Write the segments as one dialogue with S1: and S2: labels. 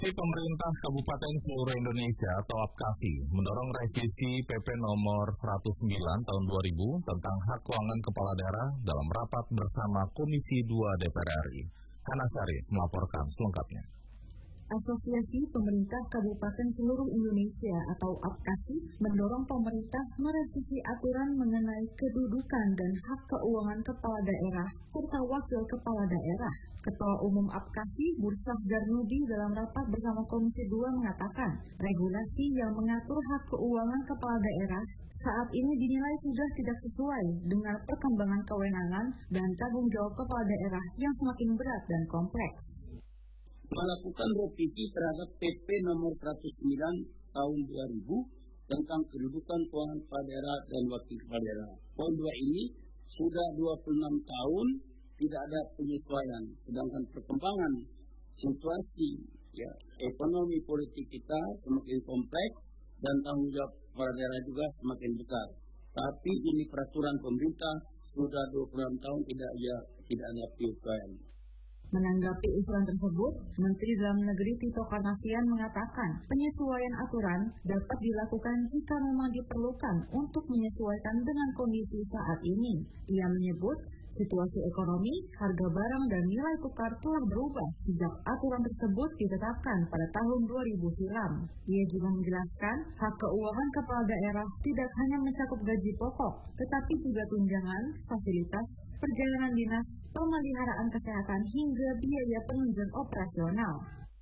S1: Pemerintah Kabupaten Seluruh Indonesia atau APKASI mendorong revisi PP nomor 109 tahun 2000 tentang hak keuangan kepala daerah dalam rapat bersama Komisi 2 DPR RI. Hana Syarif melaporkan selengkapnya.
S2: Asosiasi Pemerintah Kabupaten Seluruh Indonesia atau APKASI mendorong pemerintah merevisi aturan mengenai kedudukan dan hak keuangan kepala daerah serta wakil kepala daerah. Ketua Umum APKASI Bursah Garnudi dalam rapat bersama Komisi 2 mengatakan, regulasi yang mengatur hak keuangan kepala daerah saat ini dinilai sudah tidak sesuai dengan perkembangan kewenangan dan tanggung jawab kepala daerah yang semakin berat dan kompleks.
S3: Melakukan revisi terhadap PP nomor 109 tahun 2000 tentang kedudukan keuangan kepala daerah dan wakil kepala daerah. Poin 2 ini sudah 26 tahun tidak ada penyesuaian, sedangkan perkembangan situasi ekonomi politik kita semakin kompleks dan tanggung jawab kepala daerah juga semakin besar. Tapi ini peraturan pemerintah sudah 26 tahun tidak ada penyesuaian.
S2: Menanggapi usulan tersebut, Menteri Dalam Negeri Tito Karnavian mengatakan penyesuaian aturan dapat dilakukan jika memang diperlukan untuk menyesuaikan dengan kondisi saat ini. Ia menyebut situasi ekonomi, harga barang dan nilai tukar telah berubah sejak aturan tersebut ditetapkan pada tahun 2000 silam. Ia juga menjelaskan hak keuangan kepala daerah tidak hanya mencakup gaji pokok, tetapi juga tunjangan, fasilitas, perjalanan dinas, pemeliharaan kesehatan hingga biaya penunjang operasional.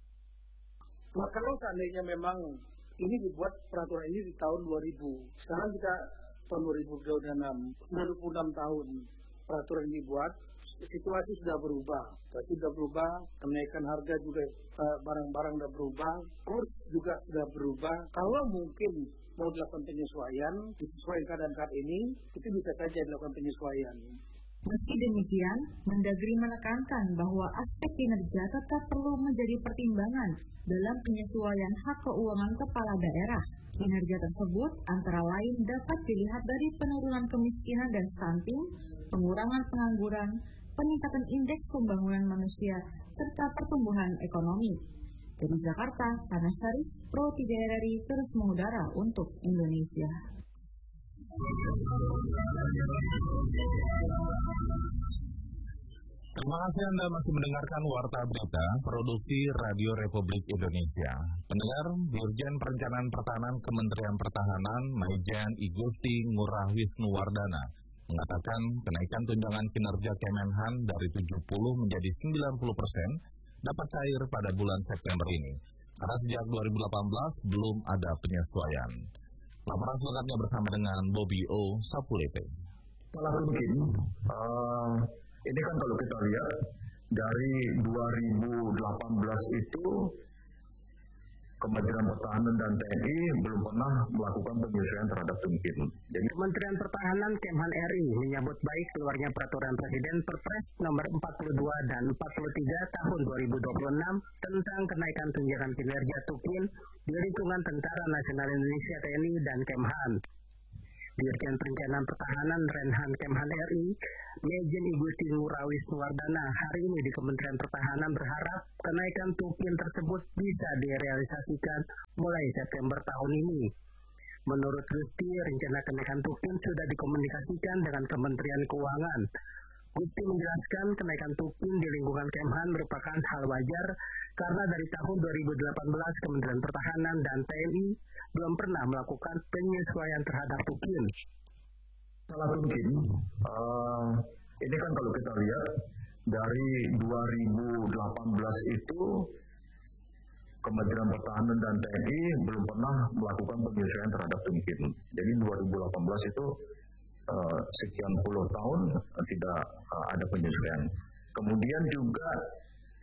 S4: Nah, kalau seandainya memang ini dibuat peraturan ini di tahun 2000, sekarang kita tahun 2026, sudah 26 tahun peraturan ini dibuat, situasi sudah berubah. Kenaikan harga juga, barang-barang sudah berubah, kurs juga sudah berubah. Kalau mungkin mau dilakukan penyesuaian, disesuaikan keadaan saat ini, itu bisa saja dilakukan penyesuaian.
S2: Meski demikian, Mendagri menekankan bahwa aspek kinerja tetap perlu menjadi pertimbangan dalam penyesuaian hak keuangan kepala daerah. Kinerja tersebut antara lain dapat dilihat dari penurunan kemiskinan dan stunting, pengurangan pengangguran, peningkatan indeks pembangunan manusia, serta pertumbuhan ekonomi. Dari Jakarta, Hana Syarif, Pro 3 RRI terus mengudara untuk Indonesia.
S1: Terima kasih Anda masih mendengarkan Warta Berita Produksi Radio Republik Indonesia. Pendengar, Dirjen Perencanaan Pertahanan Kementerian Pertahanan Maijen Igusti Ngurah Wisnuwardana mengatakan kenaikan tunjangan kinerja Kemenhan dari 70 menjadi 90% dapat cair pada bulan September ini. Karena sejak 2018 belum ada penyesuaian. Laporan selengkapnya bersama dengan Bobby O. Sapulete.
S5: Salah mungkin, ini kan kalau kita lihat dari 2018 itu Kementerian Pertahanan dan TNI belum pernah melakukan penyesuaian terhadap tunjangan. Jadi
S6: Kementerian Pertahanan Kemhan RI menyambut baik keluarnya peraturan Presiden Perpres nomor 42 dan 43 tahun 2026 tentang kenaikan tunjangan kinerja TUKIN di lingkungan Tentara Nasional Indonesia TNI dan Kemhan. Dirjen Perencanaan Pertahanan Renhan Kemhan RI, Maijen Igusti Ngurah Wisnuwardana hari ini di Kementerian Pertahanan berharap kenaikan TUKIN tersebut bisa direalisasikan mulai September tahun ini. Menurut Gusti, rencana kenaikan TUKIN sudah dikomunikasikan dengan Kementerian Keuangan. Gusti menjelaskan kenaikan TUKIN di lingkungan Kemhan merupakan hal wajar karena dari tahun 2018 Kementerian Pertahanan dan TNI belum pernah melakukan penyesuaian terhadap TUKIN.
S5: salah mungkin, ini kan kalau kita lihat dari 2018 itu Kementerian Pertahanan dan TNI belum pernah melakukan penyesuaian terhadap tunjangan. Jadi 2018 itu sekian puluh tahun tidak ada penyesuaian. Kemudian juga